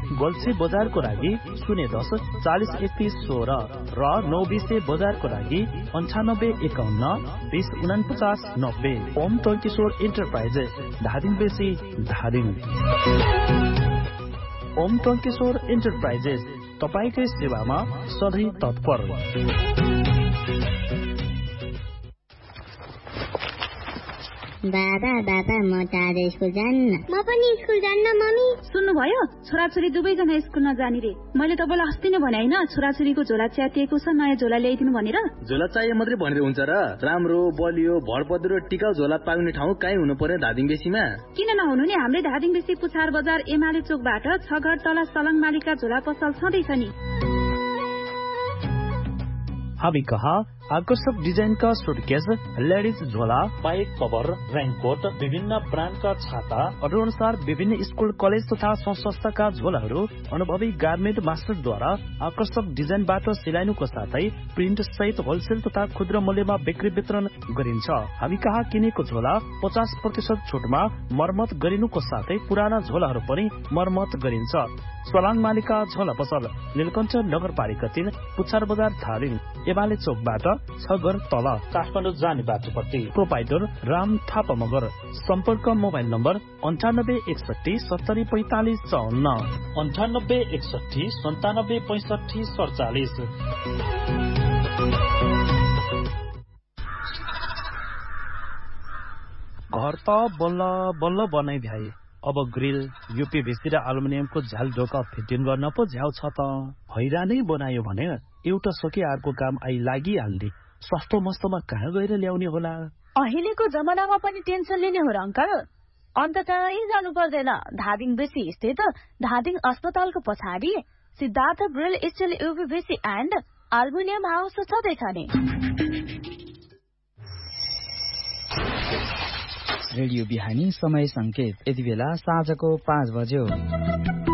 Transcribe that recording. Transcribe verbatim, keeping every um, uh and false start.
गोल्छे बजारको लागि शून्य दस चालिस एकतिस सोह्र र नौ बिसे बजारको लागि अन्ठानब्बे एकाउन्न बिस उनपचास नब्बे। ओम टोकिशोर इन्टरप्राइजेस धादिङ बेसी धादिङ। ओम टोकिशोर इन्टरप्राइजेस तपाईकै सेवामा सधैँ तत्पर। बाबा बाबा म त आज स्कुल जान्न। म पनि स्कुल जान्न मम्मी। सुन्नुभयो, छोराछोरी दुवैजना स्कुल नजाने रे। मैले तपाईँलाई अस्ति नै भने होइन, छोराछोरीको झोला च्यातिएको छ, नयाँ झोला ल्याइदिनु भनेर। झोला चाहिए मात्रै भनेर हुन्छ र? राम्रो बलियो भरपद्रो टिकाउ झोला पाउने ठाउँ कहीँ हुनु पर्ने धादिङ बेसीमा? किन नहुनु नि, हाम्रै धादिङ बेसी पुछार बजार एमाले चोकबाट छ घर तल सलङ मालिका झोला पसल छँदैछ नि। हामी कहाँ आकर्षक डिजाइन का सुटकेस, लेडीज झोला, पाइप कवर, रेनकोट, विभिन्न ब्रान्डका छाता, अरू अनुसार विभिन्न स्कुल कलेज तथा संस्थाका झोलाहरू अनुभवी गार्मेन्ट मास्टरद्वारा आकर्षक डिजाइनबाट सिलाइनुको साथै प्रिन्ट सहित होलसेल तथा खुद्रा मूल्यमा बिक्री वितरण गरिन्छ। हामी कहाँ किनेको झोला पचास प्रतिशत छुटमा मर्मत गरिनुको साथै पुराना झोलाहरू पनि मर्मत गरिन्छ। सलाङ मालिका झोला पसल, नीलकण्ठ नगरपालिका तीन, पुछार बजार धादिङ, एमाले चोकबाट छ घर तल, काठमाडौँ जाने बाटोपट्टि। प्रोपाइटर राम थापा मगर। सम्पर्क मोबाइल नम्बर अन्ठानब्बे एकसठी सत्तरी पैंतालिस चौन्न अन्ठानब्बे एकसठी सन्तानब्बे पैंसठी सडचालिस। घर त बल्ल बल्ल बनाइ भ्याए, अब ग्रिल युपीभीसी र एल्युमिनियमको झ्याल ढोका फिटिङ गर्न पो झ्याउ छ त। हैरानै बनायो भने एउटा सके अर्को काम आई लागिहाल्ने। सस्तो मस्तोमा कहाँ गएर ल्याउने होला? अहिलेको जमानामा पनि टेन्सन लिने हो र अंकल? अन्त कहीँ जानु पर्दैन। धादिङ बेसी स्थित धादिङ अस्पतालको पछाडि Siddhartha grill still युपीभीसी and aluminium house छँदैछ नि। रेडियो बिहानी समय संकेत यति बेला साँझको पाँच बज्यो।